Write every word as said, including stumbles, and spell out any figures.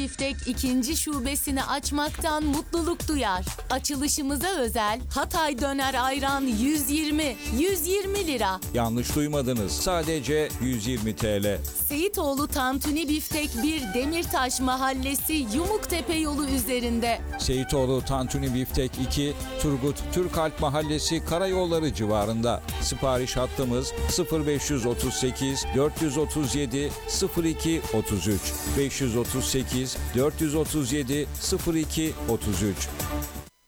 Biftek ikinci şubesini açmaktan mutluluk duyar. Açılışımıza özel Hatay Döner Ayran yüz yirmi, yüz yirmi lira. Yanlış duymadınız. Sadece yüz yirmi TL. Seyitoğlu Tantuni Biftek bir Demirtaş Mahallesi Yumuktepe yolu üzerinde. Seyitoğlu Tantuni Biftek iki, Turgut Türkalp Mahallesi Karayolları civarında. Sipariş hattımız sıfır beş otuz sekiz dört otuz yedi sıfır iki otuz üç beş otuz sekiz dört otuz yedi sıfır iki otuz üç.